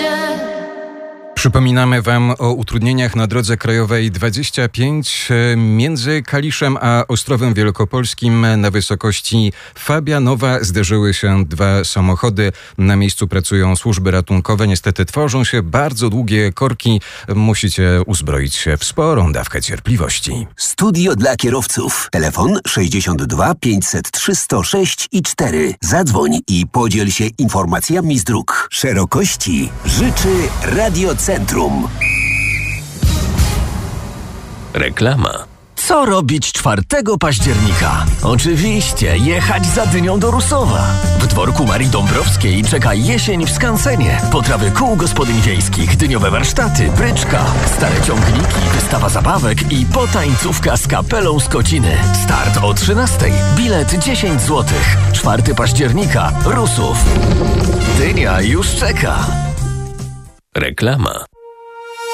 Przypominamy Wam o utrudnieniach na drodze krajowej 25 między Kaliszem a Ostrowem Wielkopolskim na wysokości Fabianowa. Zderzyły się dwa samochody. Na miejscu pracują służby ratunkowe. Niestety tworzą się bardzo długie korki. Musicie uzbroić się w sporą dawkę cierpliwości. Studio dla kierowców. Telefon 62 503 106 i 4. Zadzwoń i podziel się informacjami z dróg. Szerokości życzy Radiocentrum. Reklama. Co robić 4 października? Oczywiście jechać za dynią do Rusowa. W dworku Marii Dąbrowskiej czeka jesień w skansenie. Potrawy kół gospodyń wiejskich, dyniowe warsztaty, bryczka, stare ciągniki, wystawa zabawek i potańcówka z kapelą z Kociny. Start o 13:00. Bilet 10 zł. 4 października. Rusów. Dynia już czeka. Reklama.